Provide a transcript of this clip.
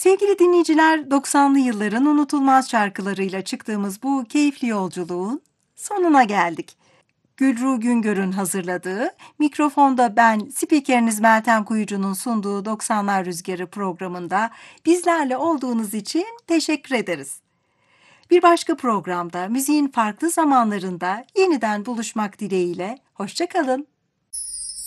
Sevgili dinleyiciler, 90'lı yılların unutulmaz şarkılarıyla çıktığımız bu keyifli yolculuğun sonuna geldik. Gülru Güngör'ün hazırladığı, mikrofonda ben, spikeriniz Meltem Kuyucu'nun sunduğu 90'lar Rüzgarı programında bizlerle olduğunuz için teşekkür ederiz. Bir başka programda, müziğin farklı zamanlarında yeniden buluşmak dileğiyle, hoşça kalın.